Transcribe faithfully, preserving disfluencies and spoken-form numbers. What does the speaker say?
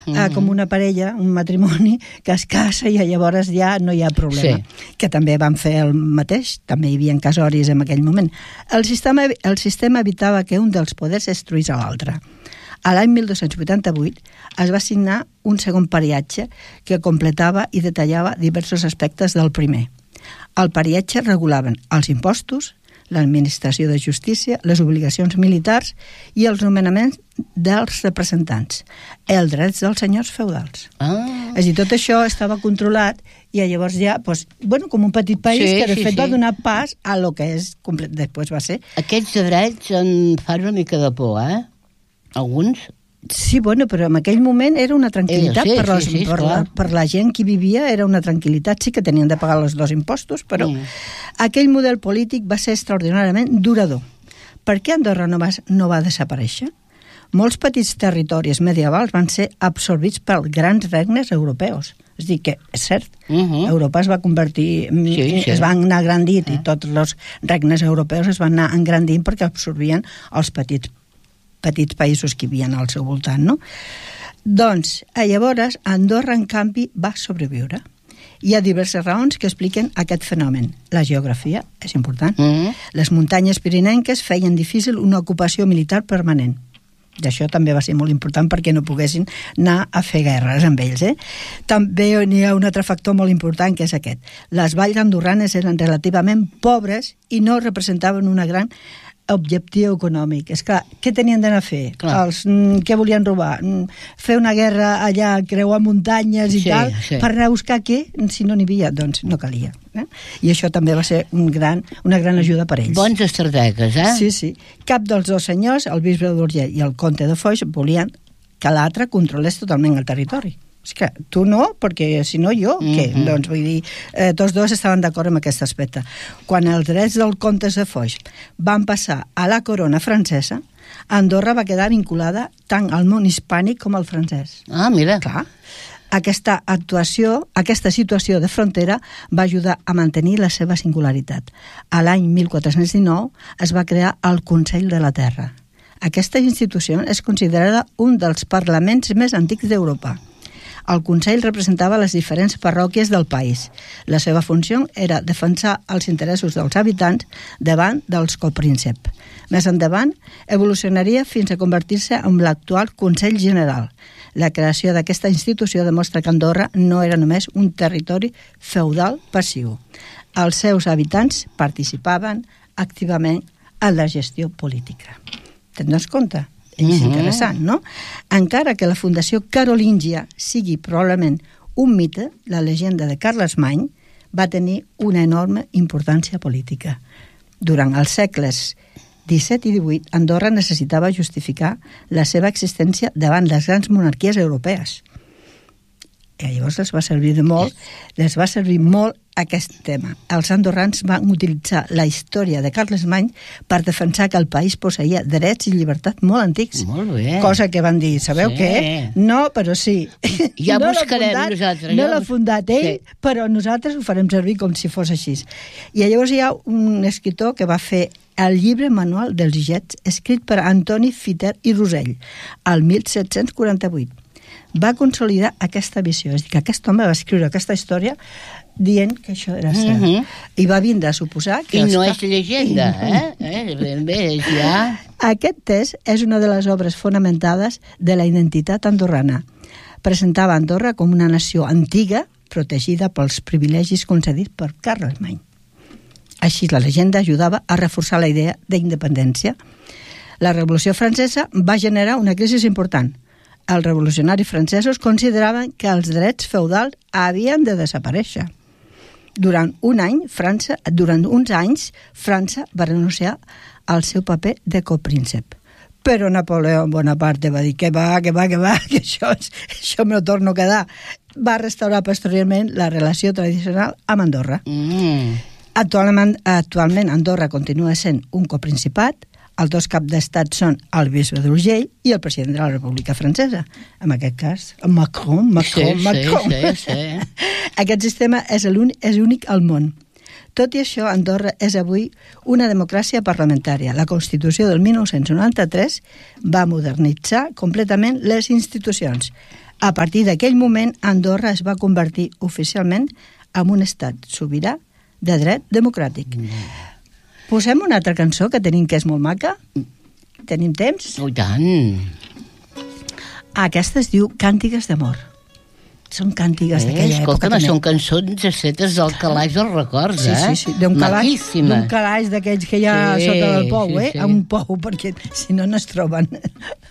Uh, uh-huh. com una parella, un matrimoni, que es casa i llavors ja no hi ha problema. Sí. Que també van fer el mateix, també hi havia casoris en aquell moment. El sistema, el sistema evitava que un dels poders destruís a l'altre. A l'any mil dos-cents vuitanta-vuit es va signar un segon pariatge que completava i detallava diversos aspectes del primer. El pariatge regulaven els impostos, l'administració de justícia, les obligacions militars i els nomenaments dels representants, els drets dels senyors feudals. Ah. És a dir, tot això estava controlat i llavors ja, doncs, bueno, com un petit país sí, que de sí, fet sí. va donar pas a lo que és, després va ser... Aquests drets en fan una mica de por, eh? Alguns... Sí, bueno, però en aquell moment era una tranquil·litat eh, sí, per, les, sí, sí, per, la, per la gent que vivia, era una tranquil·litat, sí que tenien de pagar els dos impostos, però mm. aquell model polític va ser extraordinàriament durador. Per què Andorra no va, no va desaparèixer? Molts petits territoris medievals van ser absorbits per grans regnes europeus. És a dir, que és cert, uh-huh. Europa es va convertir, sí, sí. es van anar engrandint uh-huh. i tots els regnes europeus es van anar engrandint perquè absorbien els petits petits països que hi havia al seu voltant, no? Doncs, llavors, Andorra, en canvi, va sobreviure. Hi ha diverses raons que expliquen aquest fenomen. La geografia és important. Mm-hmm. Les muntanyes pirinenques feien difícil una ocupació militar permanent. D'això també va ser molt important perquè no poguessin anar a fer guerres amb ells. Eh? També n'hi ha un altre factor molt important, que és aquest. Les valls andorranes eren relativament pobres i no representaven una gran objectiu econòmic. És clar, què tenien d'anar a fer? Els, mm, què volien robar? Mm, fer una guerra allà, creuar muntanyes i sí, tal, sí. per anar a buscar què? Si no n'hi havia, doncs no calia. Eh? I això també va ser un gran, una gran ajuda per ells. Bons estrategues, eh? Sí, sí. Cap dels dos senyors, el bisbe d'Urgell i el comte de Foix, volien que l'altre controlés totalment el territori. És que tu no, perquè si no jo, mm-hmm. què? Doncs vull dir, eh, tots dos estaven d'acord amb aquest aspecte. Quan els drets del comtes de Foix van passar a la corona francesa, Andorra va quedar vinculada tant al món hispànic com al francès. Ah, mira. Clar. Aquesta actuació, aquesta situació de frontera va ajudar a mantenir la seva singularitat. A l'any mil quatre-cents dinou es va crear el Consell de la Terra. Aquesta institució és considerada un dels parlaments més antics d'Europa. El Consell representava les diferents parròquies del país. La seva funció era defensar els interessos dels habitants davant dels copríncep. Més endavant, evolucionaria fins a convertir-se en l'actual Consell General. La creació d'aquesta institució demostra que Andorra no era només un territori feudal passiu. Els seus habitants participaven activament en la gestió política. Te'n compte? És interessant, no? Encara que la Fundació Carolíngia sigui probablement un mite, la llegenda de Carlemany va tenir una enorme importància política. Durant els segles disset i divuit, Andorra necessitava justificar la seva existència davant les grans monarquies europees. I llavors els va servir de molt, les va servir molt aquest tema. Els andorrans van utilitzar la història de Carlemany per defensar que el país posseïa drets i llibertat molt antics. Molt bé. Cosa que van dir, sabeu sí. què? No, però sí. Ja no buscarem fundat, nosaltres. No ja l'ha fundat ell, sí. però nosaltres ho farem servir com si fos així. I llavors hi ha un escriptor que va fer el llibre manual dels jets, escrit per Antoni Fiter i Rosell, al mil set-cents quaranta-vuit. Va consolidar aquesta visió, és a dir, que aquest home va escriure aquesta història dient que això era cert. Mm-hmm. I va vindre a suposar que... I no és llegenda, eh? eh? Ben bé, ja... Aquest test és una de les obres fonamentades de la identitat andorrana. Presentava Andorra com una nació antiga, protegida pels privilegis concedits per Carlemany. Així la llegenda ajudava a reforçar la idea d'independència. La Revolució Francesa va generar una crisi important. Els revolucionaris francesos consideraven que els drets feudals havien de desaparèixer. Durant un any, França, durant uns anys, França va renunciar al seu paper de copríncep. Però Napoleó Bonaparte va dir que va, que va, que va, que això, això me lo torno a quedar. Va restaurar posteriorment la relació tradicional amb Andorra. Mm. Actualment, actualment Andorra continua sent un coprincipat. Els dos caps d'estat són el bisbe d'Urgell i el president de la República Francesa. En aquest cas, Macron, Macron, sí, Macron. Sí, sí, sí. Aquest sistema és únic al món. Tot i això, Andorra és avui una democràcia parlamentària. La Constitució del mil nou-cents noranta-tres va modernitzar completament les institucions. A partir d'aquell moment, Andorra es va convertir oficialment en un estat sobirà de dret democràtic. Mm. Posem una altra cançó que tenim que és molt maca. Tenim temps? Oh, tant! Aquesta es diu Càntigues d'amor. Són càntigues eh, d'aquella època. Escolta, també. són cançons excetes del calaix dels records, sí, eh? Sí, sí, d'un calaix, Maquíssima. d'un calaix d'aquells que hi ha Sí, sota del pou, sí, eh? sí. A un pou, perquè si no no es troben.